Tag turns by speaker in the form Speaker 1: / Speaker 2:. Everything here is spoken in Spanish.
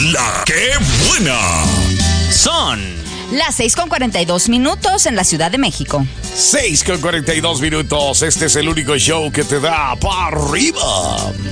Speaker 1: La que buena.
Speaker 2: Son
Speaker 3: las 6:42 en la Ciudad de México.
Speaker 1: 6:42. Este es el único show que te da para arriba.